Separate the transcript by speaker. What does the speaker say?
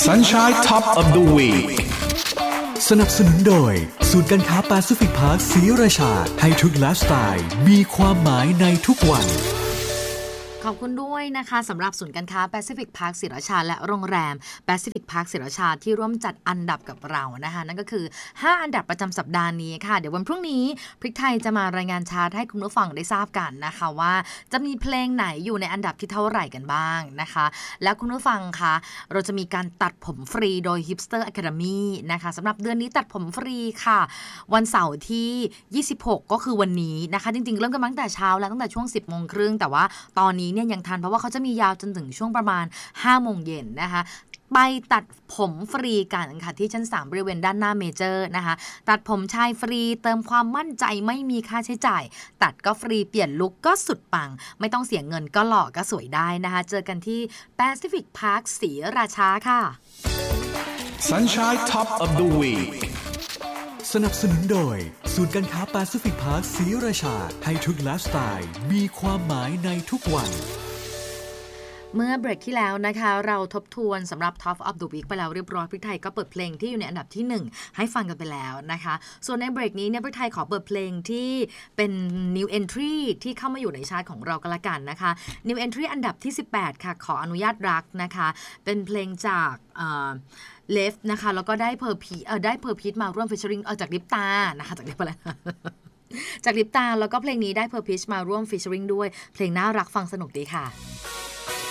Speaker 1: Sunshine Top of the Week
Speaker 2: สนับสนุนโดยศูนย์การค้าแปซิฟิกพาร์คศรีราชาให้ทุกไลฟ์สไตล์มีความหมายในทุกวัน
Speaker 3: ขอบคุณด้วยนะคะสำหรับศูนย์การค้าแปซิฟิกพาร์คศรีราชาและโรงแรมแปซิฟิกพาร์คศรีราชาที่ร่วมจัดอันดับกับเรานะคะนั่นก็คือ5อันดับประจำสัปดาห์นี้ค่ะเดี๋ยววันพรุ่งนี้พริกไทยจะมารายงานชาร์ตให้คุณผู้ฟังได้ทราบกันนะคะว่าจะมีเพลงไหนอยู่ในอันดับที่เท่าไหร่กันบ้างนะคะแล้วคุณผู้ฟังคะเราจะมีการตัดผมฟรีโดย Hipster Academy นะคะสำหรับเดือนนี้ตัดผมฟรีค่ะวันเสาร์ที่26ก็คือวันนี้นะคะจริงๆเริ่มกันตั้งแต่เช้าแล้วตั้งแต่ช่วง 10:30 นแต่ว่าตอนนี้เนี่ยยังทันเพราะว่าเขาจะมียาวจนถึงช่วงประมาณ 5 โมงเย็นนะคะไปตัดผมฟรีกันค่ะที่ชั้น 3บริเวณด้านหน้าเมเจอร์นะคะตัดผมชายฟรีเติมความมั่นใจไม่มีค่าใช้จ่ายตัดก็ฟรีเปลี่ยนลุคก็สุดปังไม่ต้องเสียเงินก็หล่อก็สวยได้นะคะเจอกันที่ Pacific Park ศรีราชาค่ะ
Speaker 1: Sunshine Top of the Week
Speaker 2: สนับสนุนโดยศูนย์การค้าแปซิฟิกพาร์คศรีราชาให้ทุกไลฟ์สไตล์มีความหมายในทุกวัน
Speaker 3: เมื่อเบรกที่แล้วนะคะเราทบทวนสำหรับ Top of the Week ไปแล้วเรียบร้อยพริกไทยก็เปิดเพลงที่อยู่ในอันดับที่1ให้ฟังกันไปแล้วนะคะส่วนในเบรกนี้เนี่ยพริกไทยขอเปิดเพลงที่เป็น New Entry ที่เข้ามาอยู่ในชาร์ตของเรากันละกันนะคะ New Entry อันดับที่18ค่ะขออนุญาตรักนะคะเป็นเพลงจากเลฟนะคะแล้วก็ได้เพอร์พีทมาร่วม featuring จากลิปตานะคะจากลิปอะไรจากลิปตาแล้วก็เพลงนี้ได้เพอร์พีชมาร่วม featuring ด้วยเพลงน่ารักฟังสนุกดีค่ะ